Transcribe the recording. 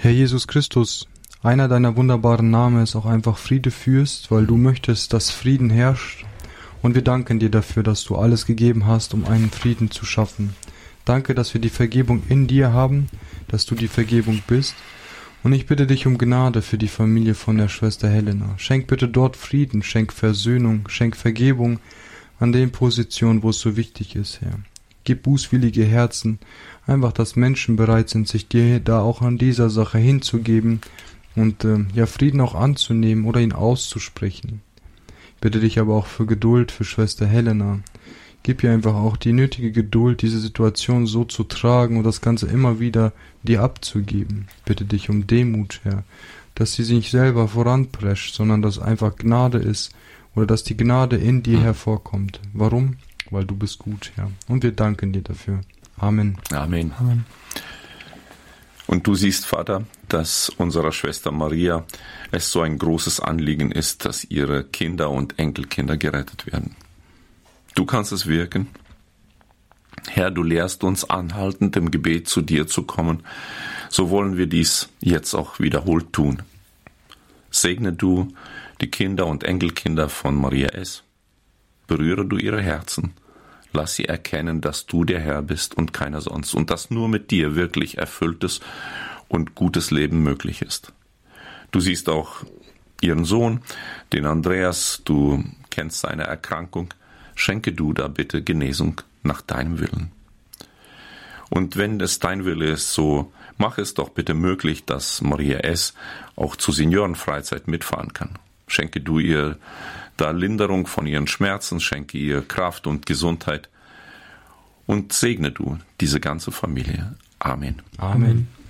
Herr Jesus Christus, einer deiner wunderbaren Namen ist auch einfach Friedefürst, weil du möchtest, dass Frieden herrscht. Und wir danken dir dafür, dass du alles gegeben hast, um einen Frieden zu schaffen. Danke, dass wir die Vergebung in dir haben, dass du die Vergebung bist. Und ich bitte dich um Gnade für die Familie von der Schwester Helena. Schenk bitte dort Frieden, schenk Versöhnung, schenk Vergebung an den Positionen, wo es so wichtig ist, Herr. Gib bußwillige Herzen, einfach, dass Menschen bereit sind, sich dir da auch an dieser Sache hinzugeben und Frieden auch anzunehmen oder ihn auszusprechen. Ich bitte dich aber auch für Geduld für Schwester Helena. Gib ihr einfach auch die nötige Geduld, diese Situation so zu tragen und das Ganze immer wieder dir abzugeben. Ich bitte dich um Demut, Herr, dass sie sich nicht selber voranprescht, sondern dass einfach Gnade ist oder dass die Gnade in dir hervorkommt. Warum? Weil du bist gut, Herr. Und wir danken dir dafür. Amen. Amen. Amen. Und du siehst, Vater, dass unserer Schwester Maria es so ein großes Anliegen ist, dass ihre Kinder und Enkelkinder gerettet werden. Du kannst es wirken. Herr, du lehrst uns anhaltend im Gebet zu dir zu kommen. So wollen wir dies jetzt auch wiederholt tun. Segne du die Kinder und Enkelkinder von Maria S. Berühre du ihre Herzen. Lass sie erkennen, dass du der Herr bist und keiner sonst und dass nur mit dir wirklich erfülltes und gutes Leben möglich ist. Du siehst auch ihren Sohn, den Andreas, du kennst seine Erkrankung. Schenke du da bitte Genesung nach deinem Willen. Und wenn es dein Wille ist, so mach es doch bitte möglich, dass Maria S. auch zur Seniorenfreizeit mitfahren kann. Schenke du ihr da Linderung von ihren Schmerzen, schenke ihr Kraft und Gesundheit und segne du diese ganze Familie. Amen. Amen.